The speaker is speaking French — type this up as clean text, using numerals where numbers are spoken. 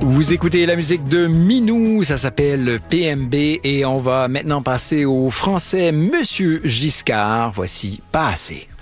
Vous écoutez la musique de Minou, ça s'appelle PMB et on va maintenant passer au français Monsieur Giscard. Voici Pas assez.